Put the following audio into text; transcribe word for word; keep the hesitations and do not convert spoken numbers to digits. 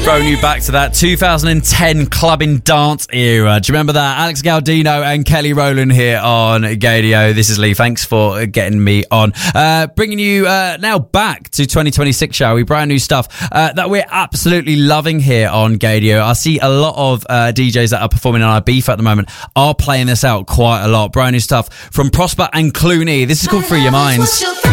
Throwing you back to that two thousand ten clubbing dance era. Do you remember that? Alex Gaudino and Kelly Rowland here on Gadio. This is Lee. Thanks for getting me on. Uh, bringing you uh, now back to twenty twenty-six, shall we? Brand new stuff uh, that we're absolutely loving here on Gadio. I see a lot of uh, D Js that are performing on Ibiza at the moment are playing this out quite a lot. Brand new stuff from Prosper and Clooney. This is called Free Your Mind.